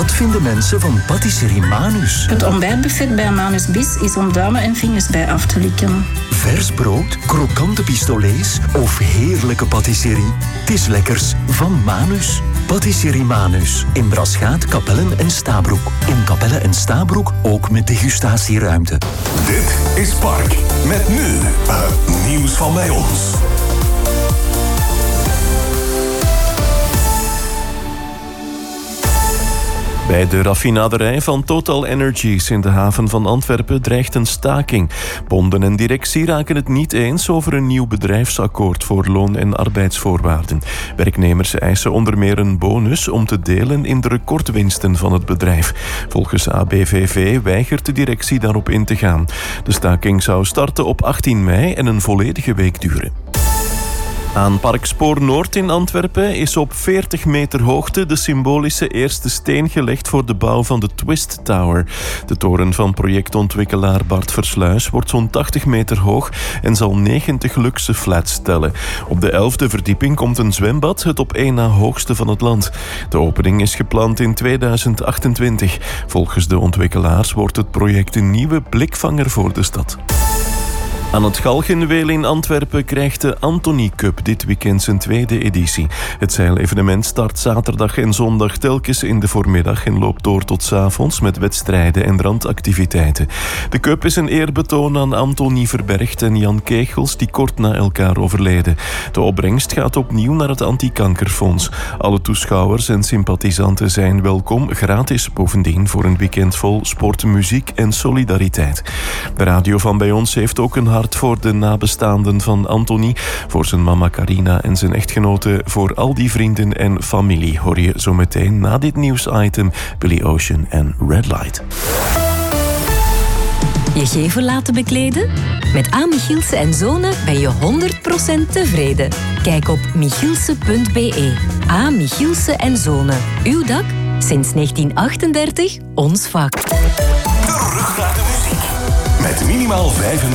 Wat vinden mensen van patisserie Manus? Het ontbijtbuffet bij Manus Bis is om duimen en vingers bij af te likken. Vers brood, krokante pistolets of heerlijke patisserie? Het is lekkers van Manus. Patisserie Manus. In Braschaat, Kapellen en Stabroek. In Kapellen en Stabroek ook met degustatieruimte. Dit is Park. Met nu het nieuws van bij ons. Bij de raffinaderij van Total Energies in de haven van Antwerpen dreigt een staking. Bonden en directie raken het niet eens over een nieuw bedrijfsakkoord voor loon- en arbeidsvoorwaarden. Werknemers eisen onder meer een bonus om te delen in de recordwinsten van het bedrijf. Volgens ABVV weigert de directie daarop in te gaan. De staking zou starten op 18 mei en een volledige week duren. Aan Parkspoor Noord in Antwerpen is op 40 meter hoogte de symbolische eerste steen gelegd voor de bouw van de Twist Tower. De toren van projectontwikkelaar Bart Versluis wordt zo'n 80 meter hoog en zal 90 luxe flats tellen. Op de 11e verdieping komt een zwembad, het op één na hoogste van het land. De opening is gepland in 2028. Volgens de ontwikkelaars wordt het project een nieuwe blikvanger voor de stad. Aan het Galgenweel in Antwerpen krijgt de Anthony Cup dit weekend zijn tweede editie. Het zeilevenement start zaterdag en zondag telkens in de voormiddag en loopt door tot 's avonds met wedstrijden en randactiviteiten. De cup is een eerbetoon aan Anthony Verbergt en Jan Kegels, die kort na elkaar overleden. De opbrengst gaat opnieuw naar het Antikankerfonds. Alle toeschouwers en sympathisanten zijn welkom, gratis bovendien voor een weekend vol sport, muziek en solidariteit. De radio van bij ons heeft ook een hart voor de nabestaanden van Anthony, voor zijn mama Carina en zijn echtgenote, voor al die vrienden en familie. Hoor je zo meteen na dit nieuwsitem Billy Ocean en Red Light. Je gevel laten bekleden? Met A. Michielsen en Zonen ben je 100% tevreden. Kijk op michielsen.be. A. Michielsen en Zonen. Uw dak? Sinds 1938 ons vak. Terug naar de muziek. Met minimaal 5